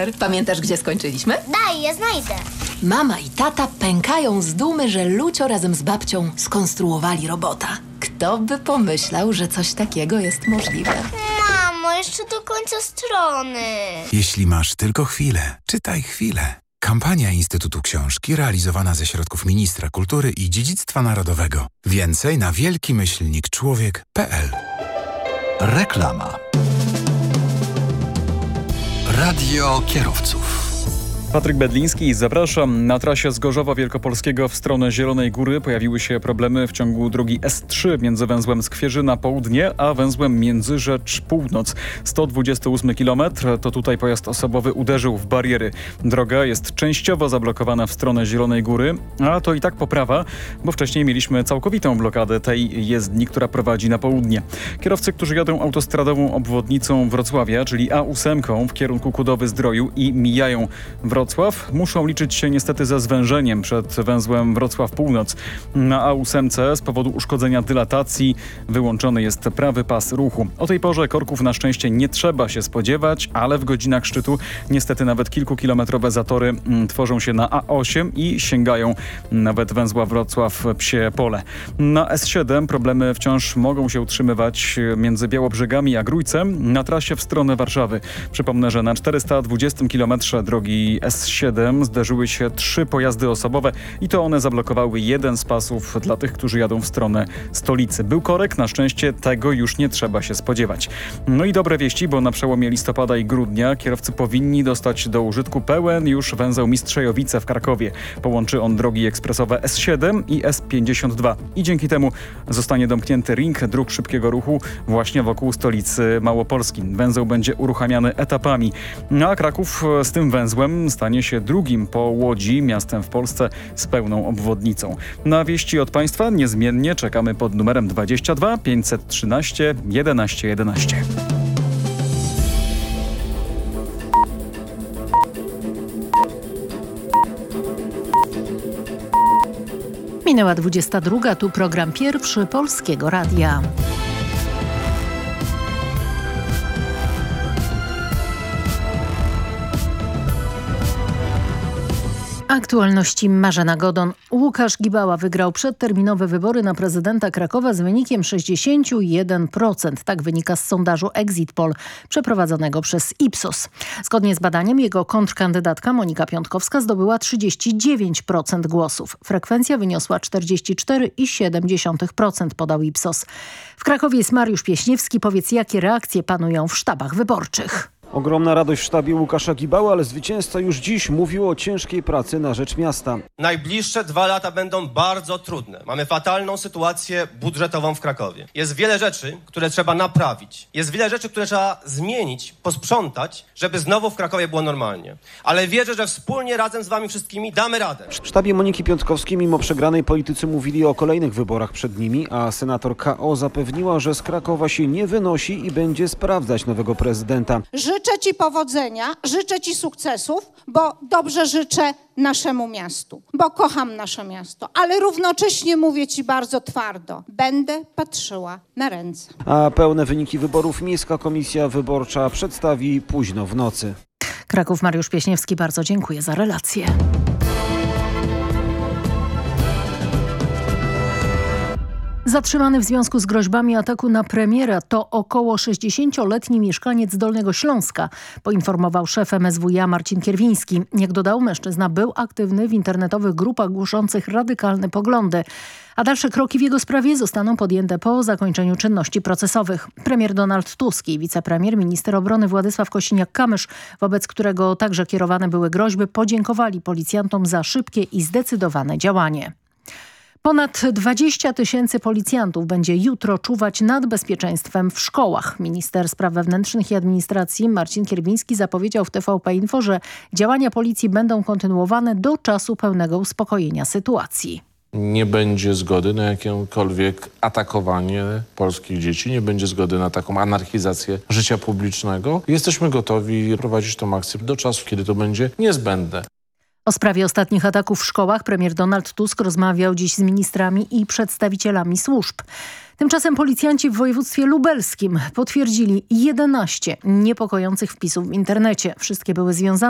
super. Pamiętasz, gdzie skończyliśmy? Daj, ja znajdę. Mama i tata pękają z dumy, że Lucio razem z babcią skonstruowali robota. Kto by pomyślał, że coś takiego jest możliwe? Mamo, jeszcze do końca strony. Jeśli masz tylko chwilę, czytaj chwilę. Kampania Instytutu Książki realizowana ze środków Ministra Kultury i Dziedzictwa Narodowego. Więcej na wielki-człowiek.pl. Reklama. Radio kierowców. Patryk Bedliński, zapraszam. Na trasie z Gorzowa Wielkopolskiego w stronę Zielonej Góry pojawiły się problemy w ciągu drogi S3 między węzłem Skwierzyna Południe a węzłem Międzyrzecz Północ. 128 km to tutaj pojazd osobowy uderzył w bariery. Droga jest częściowo zablokowana w stronę Zielonej Góry, a to i tak poprawa, bo wcześniej mieliśmy całkowitą blokadę tej jezdni, która prowadzi na południe. Kierowcy, którzy jadą autostradową obwodnicą Wrocławia, czyli A8 w kierunku Kudowy-Zdroju i mijają Wrocław, muszą liczyć się niestety ze zwężeniem przed węzłem Wrocław Północ. Na A8 z powodu uszkodzenia dylatacji wyłączony jest prawy pas ruchu. O tej porze korków na szczęście nie trzeba się spodziewać, ale w godzinach szczytu niestety nawet kilkukilometrowe zatory tworzą się na A8 i sięgają nawet węzła Wrocław Psie Pole. Na S7 problemy wciąż mogą się utrzymywać między Białobrzegami a Grójcem na trasie w stronę Warszawy. Przypomnę, że na 420 km drogi S7 zderzyły się 3 pojazdy osobowe i to one zablokowały jeden z pasów dla tych, którzy jadą w stronę stolicy. Był korek, na szczęście tego już nie trzeba się spodziewać. No i dobre wieści, bo na przełomie listopada i grudnia kierowcy powinni dostać do użytku pełen już węzeł Mistrzejowice w Krakowie. Połączy on drogi ekspresowe S7 i S52 i dzięki temu zostanie domknięty ring dróg szybkiego ruchu właśnie wokół stolicy Małopolski. Węzeł będzie uruchamiany etapami, a Kraków z tym węzłem stanie się drugim po Łodzi miastem w Polsce z pełną obwodnicą. Na wieści od państwa niezmiennie czekamy pod numerem 22 513 11 11. Minęła 22, tu program pierwszy Polskiego Radia. Aktualności Marzena Godon. Łukasz Gibała wygrał przedterminowe wybory na prezydenta Krakowa z wynikiem 61%. Tak wynika z sondażu Exit Poll przeprowadzonego przez Ipsos. Zgodnie z badaniem jego kontrkandydatka Monika Piątkowska zdobyła 39% głosów. Frekwencja wyniosła 44,7%, podał Ipsos. W Krakowie jest Mariusz Pieśniewski. Powiedz, jakie reakcje panują w sztabach wyborczych. Ogromna radość w sztabie Łukasza Gibały, ale zwycięzca już dziś mówił o ciężkiej pracy na rzecz miasta. Najbliższe 2 lata będą bardzo trudne. Mamy fatalną sytuację budżetową w Krakowie. Jest wiele rzeczy, które trzeba naprawić. Jest wiele rzeczy, które trzeba zmienić, posprzątać, żeby znowu w Krakowie było normalnie. Ale wierzę, że wspólnie, razem z wami wszystkimi damy radę. W sztabie Moniki Piątkowskiej mimo przegranej politycy mówili o kolejnych wyborach przed nimi, a senator KO zapewniła, że z Krakowa się nie wynosi i będzie sprawdzać nowego prezydenta. Życzę ci powodzenia, życzę ci sukcesów, bo dobrze życzę naszemu miastu, bo kocham nasze miasto, ale równocześnie mówię ci bardzo twardo, będę patrzyła na ręce. A pełne wyniki wyborów Miejska Komisja Wyborcza przedstawi późno w nocy. Kraków, Mariusz Pieśniewski, bardzo dziękuję za relację. Zatrzymany w związku z groźbami ataku na premiera to około 60-letni mieszkaniec Dolnego Śląska, poinformował szef MSWiA Marcin Kierwiński. Jak dodał, mężczyzna był aktywny w internetowych grupach głoszących radykalne poglądy, a dalsze kroki w jego sprawie zostaną podjęte po zakończeniu czynności procesowych. Premier Donald Tusk i wicepremier, minister obrony Władysław Kosiniak-Kamysz, wobec którego także kierowane były groźby, podziękowali policjantom za szybkie i zdecydowane działanie. Ponad 20 000 policjantów będzie jutro czuwać nad bezpieczeństwem w szkołach. Minister Spraw Wewnętrznych i Administracji Marcin Kierwiński zapowiedział w TVP Info, że działania policji będą kontynuowane do czasu pełnego uspokojenia sytuacji. Nie będzie zgody na jakiekolwiek atakowanie polskich dzieci, nie będzie zgody na taką anarchizację życia publicznego. Jesteśmy gotowi prowadzić tę akcję do czasu, kiedy to będzie niezbędne. O sprawie ostatnich ataków w szkołach premier Donald Tusk rozmawiał dziś z ministrami i przedstawicielami służb. Tymczasem policjanci w województwie lubelskim potwierdzili 11 niepokojących wpisów w internecie. Wszystkie były związane